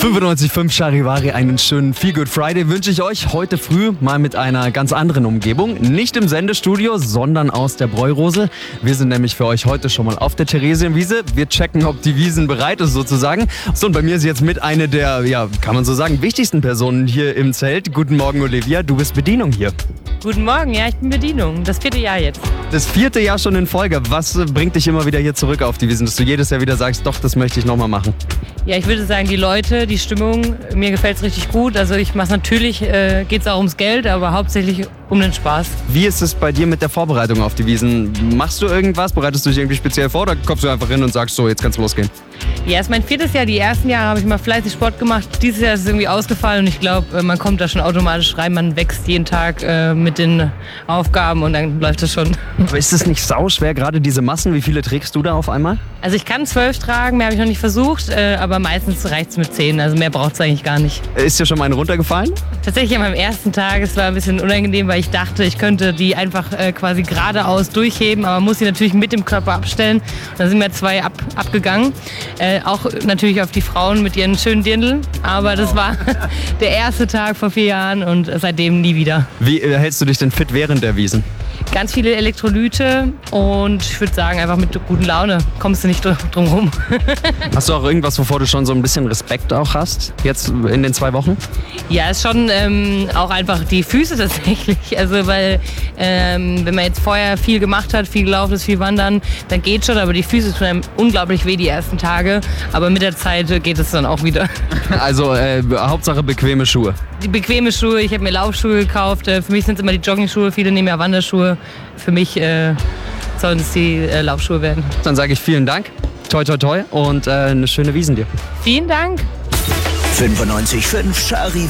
95.5 Charivari, einen schönen Feel Good Friday wünsche ich euch heute früh mal mit einer ganz anderen Umgebung. Nicht im Sendestudio, sondern aus der Bräurose. Wir sind nämlich für euch heute schon mal auf der Theresienwiese. Wir checken, ob die Wiesen bereit ist sozusagen. So, und bei mir ist jetzt mit eine der, ja, kann man so sagen, wichtigsten Personen hier im Zelt. Guten Morgen, Olivia, du bist Bedienung hier. Guten Morgen, ja, ich bin Bedienung. Das 4. Jahr jetzt. Das 4. Jahr schon in Folge. Was bringt dich immer wieder hier zurück auf die Wiesen, dass du jedes Jahr wieder sagst, doch, das möchte ich nochmal machen? Ja, ich würde sagen, die Leute, die Stimmung, mir gefällt es richtig gut. Also ich mache natürlich, geht es auch ums Geld, aber hauptsächlich um den Spaß. Wie ist es bei dir mit der Vorbereitung auf die Wiesen? Machst du irgendwas? Bereitest du dich irgendwie speziell vor oder kommst du einfach hin und sagst so, jetzt kann's losgehen? Ja, es ist mein 4. Jahr. Die ersten Jahre habe ich mal fleißig Sport gemacht. Dieses Jahr ist es irgendwie ausgefallen und ich glaube, man kommt da schon automatisch rein. Man wächst jeden Tag mit den Aufgaben und dann läuft es schon. Aber ist es nicht sauschwer, gerade diese Massen? Wie viele trägst du da auf einmal? Also ich kann 12 tragen, mehr habe ich noch nicht versucht, aber meistens reicht es mit 10, also mehr braucht es eigentlich gar nicht. Ist dir schon mal eine runtergefallen? Tatsächlich an meinem ersten Tag, es war ein bisschen unangenehm, weil ich dachte, ich könnte die einfach quasi geradeaus durchheben, aber man muss sie natürlich mit dem Körper abstellen. Und dann sind mir 2 abgegangen, auch natürlich auf die Frauen mit ihren schönen Dirndln, aber das war der erste Tag vor 4 Jahren und seitdem nie wieder. Wie hältst du dich denn fit während der Wiesen? Ganz viele Elektrolyte und ich würde sagen, einfach mit guter Laune kommst du nicht drum rum. Hast du auch irgendwas, wovor du schon so ein bisschen Respekt auch hast, jetzt in den 2 Wochen? Ja, ist schon auch einfach die Füße tatsächlich. Also weil wenn man jetzt vorher viel gemacht hat, viel gelaufen ist, viel wandern, dann geht schon, aber die Füße tun einem unglaublich weh die ersten Tage. Aber mit der Zeit geht es dann auch wieder. Also Hauptsache bequeme Schuhe. Die bequeme Schuhe, ich habe mir Laufschuhe gekauft. Für mich sind es immer die Joggingschuhe, viele nehmen ja Wanderschuhe. Für mich sollen es die Laufschuhe werden. Dann sage ich vielen Dank, toi toi toi und eine schöne Wiesen dir. Vielen Dank. 95.5 Charivari.